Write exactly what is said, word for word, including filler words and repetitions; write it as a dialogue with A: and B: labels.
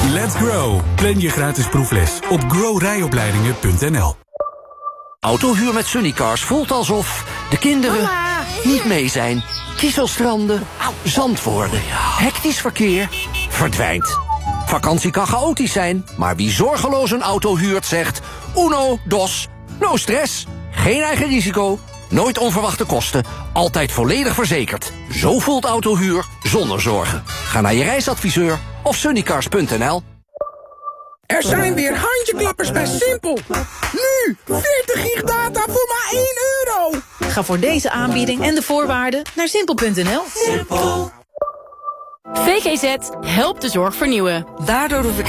A: Let's grow. Plan je gratis proefles op grow rijopleidingen punt n l.
B: Autohuur met Sunnycars voelt alsof de kinderen
C: Mama.
B: niet mee zijn. Kieselstranden, zand worden, hectisch verkeer, verdwijnt. Vakantie kan chaotisch zijn, maar wie zorgeloos een auto huurt zegt... Uno, dos, no stress, geen eigen risico, nooit onverwachte kosten, altijd volledig verzekerd. Zo voelt autohuur zonder zorgen. Ga naar je reisadviseur of sunnycars punt n l.
D: Er zijn weer handjeklappers bij Simpel. Nu, veertig gig data voor maar één euro.
C: Ga voor deze aanbieding en de voorwaarden naar simpel punt n l.
E: V G Z helpt de zorg vernieuwen.
F: Daardoor hoef ik